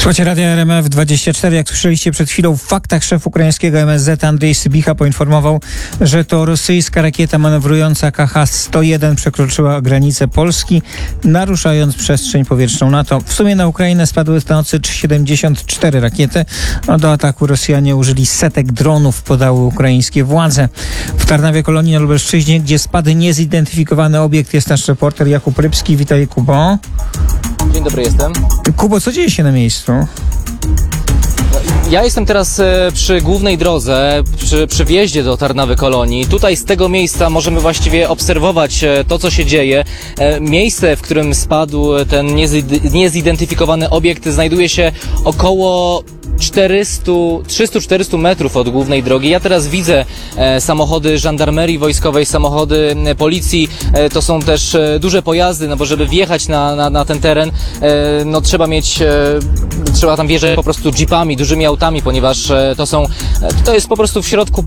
Słuchajcie Radia RMF24. Jak słyszeliście przed chwilą, w faktach szef ukraińskiego MSZ Andrzej Sybicha poinformował, że to rosyjska rakieta manewrująca KH-101 przekroczyła granicę Polski, naruszając przestrzeń powietrzną NATO. W sumie na Ukrainę spadły w nocy 74 rakiety. Do ataku Rosjanie użyli setek dronów, podały ukraińskie władze. W Tarnawie Kolonii na Lubelszczyźnie, gdzie spadł niezidentyfikowany obiekt, jest nasz reporter Jakub Rybski. Witaj, Kubo. Dzień dobry, jestem. Kubo, co dzieje się na miejscu? Ja jestem teraz przy głównej drodze, przy wjeździe do Tarnawy Kolonii. Tutaj z tego miejsca możemy właściwie obserwować to, co się dzieje. Miejsce, w którym spadł ten niezidentyfikowany obiekt, znajduje się około 300-400 metrów od głównej drogi. Ja teraz widzę samochody żandarmerii wojskowej, samochody policji. To są też duże pojazdy, no bo żeby wjechać na ten teren, no trzeba tam wjeżdżać po prostu jeepami, dużymi autami, ponieważ to jest po prostu w środku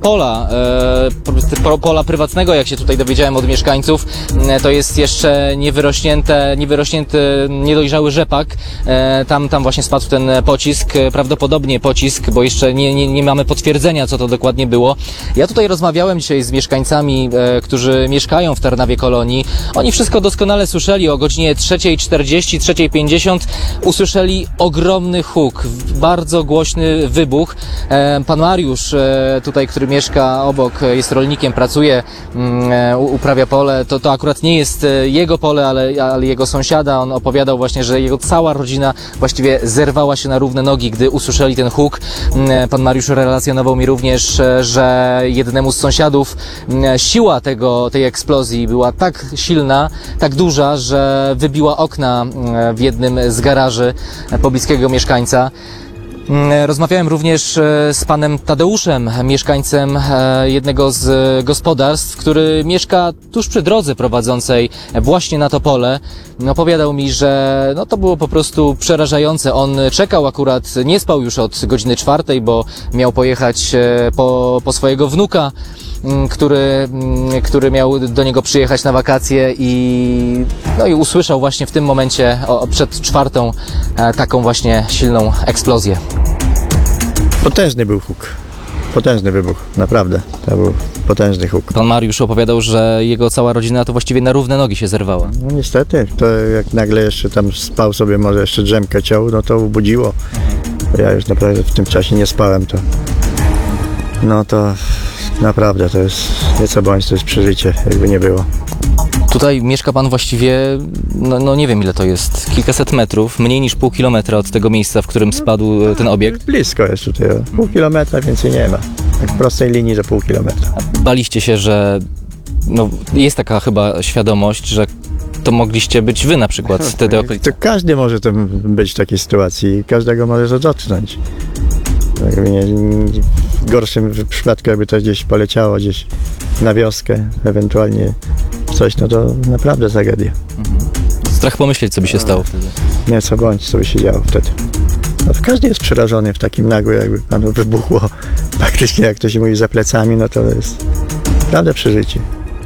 pola prywatnego, jak się tutaj dowiedziałem od mieszkańców. To jest jeszcze niewyrośnięty, niedojrzały rzepak. Tam właśnie spadł ten pocisk, prawdopodobnie pocisk, bo jeszcze nie mamy potwierdzenia, co to dokładnie było. Ja tutaj rozmawiałem dzisiaj z mieszkańcami, którzy mieszkają w Tarnawie Kolonii. Oni wszystko doskonale słyszeli. O godzinie 3:40, 3:50 usłyszeli ogromny huk, bardzo głośny wybuch. Pan Mariusz tutaj, który mieszka obok, jest rolnikiem, pracuje, uprawia pole. To akurat nie jest jego pole, ale jego sąsiada. On opowiadał właśnie, że jego cała rodzina właściwie zerwała się na równe nogi, gdy usłyszeli ten huk. Pan Mariusz relacjonował mi również, że jednemu z sąsiadów siła tej eksplozji była tak silna, tak duża, że wybiła okna w jednym z garaży pobliskiego mieszkańca. Rozmawiałem również z panem Tadeuszem, mieszkańcem jednego z gospodarstw, który mieszka tuż przy drodze prowadzącej właśnie na to pole. Opowiadał mi, że to było po prostu przerażające. On czekał akurat, nie spał już od godziny 4, bo miał pojechać po swojego wnuka, który miał do niego przyjechać na wakacje i usłyszał właśnie w tym momencie przed 4 taką właśnie silną eksplozję. Potężny był huk. Potężny wybuch, naprawdę. To był potężny huk. Pan Mariusz opowiadał, że jego cała rodzina to właściwie na równe nogi się zerwała. No niestety, to jak nagle jeszcze tam spał sobie, może jeszcze drzemkę ciął, no to obudziło. Ja już naprawdę w tym czasie nie spałem, to naprawdę to jest nieco bądź, to jest przeżycie, jakby nie było. Tutaj mieszka pan właściwie, nie wiem ile to jest, kilkaset metrów, mniej niż pół kilometra od tego miejsca, w którym spadł ten obiekt. Blisko jest tutaj, pół kilometra, więcej nie ma. Tak w prostej linii do pół kilometra. Baliście się, że jest taka chyba świadomość, że to mogliście być wy na przykład wtedy okolicy. To każdy może tam być w takiej sytuacji, każdego może to dotknąć. W gorszym przypadku, jakby to gdzieś poleciało gdzieś na wioskę, ewentualnie coś, to naprawdę tragedia. Strach pomyśleć, co by się stało wtedy. Nie, co by się działo wtedy. Każdy jest przerażony w takim nagłym, jakby panu wybuchło praktycznie, jak to się mówi, za plecami, to jest naprawdę przeżycie.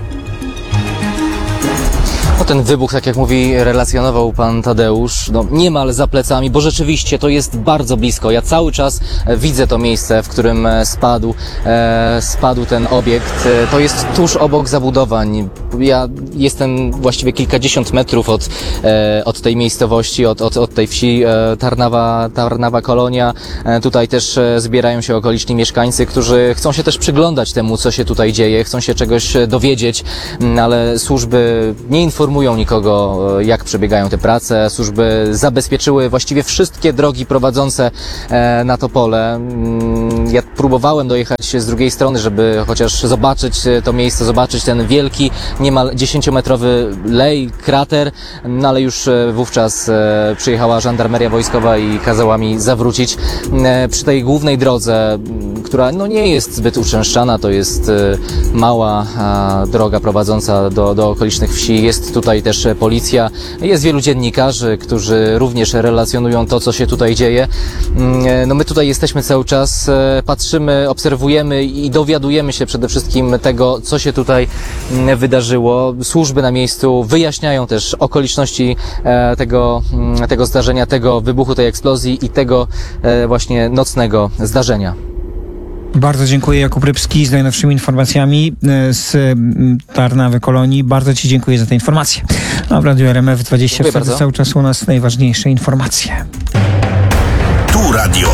Ten wybuch, tak jak mówi, relacjonował pan Tadeusz, niemal za plecami, bo rzeczywiście to jest bardzo blisko. Ja cały czas widzę to miejsce, w którym spadł ten obiekt. To jest tuż obok zabudowań. Ja jestem właściwie kilkadziesiąt metrów od tej miejscowości, od tej wsi Tarnawa Kolonia. Tutaj też zbierają się okoliczni mieszkańcy, którzy chcą się też przyglądać temu, co się tutaj dzieje, chcą się czegoś dowiedzieć, ale służby nie informują nikogo, jak przebiegają te prace. Służby zabezpieczyły właściwie wszystkie drogi prowadzące na to pole. Ja próbowałem dojechać z drugiej strony, żeby chociaż zobaczyć to miejsce, zobaczyć ten wielki, niemal 10-metrowy lej, krater, ale już wówczas przyjechała żandarmeria wojskowa i kazała mi zawrócić. Przy tej głównej drodze, która no nie jest zbyt uczęszczana, to jest mała droga prowadząca do okolicznych wsi. Jest tutaj też policja, jest wielu dziennikarzy, którzy również relacjonują to, co się tutaj dzieje. No my tutaj jesteśmy cały czas, patrzymy, obserwujemy i dowiadujemy się przede wszystkim tego, co się tutaj wydarzyło. Służby na miejscu wyjaśniają też okoliczności tego zdarzenia, tego wybuchu, tej eksplozji i tego właśnie nocnego zdarzenia. Bardzo dziękuję. Jakub Rybski z najnowszymi informacjami z Tarnawy Kolonii. Bardzo Ci dziękuję za te informacje. A w Radiu RMF 24 cały czas u nas najważniejsze informacje. Tu radio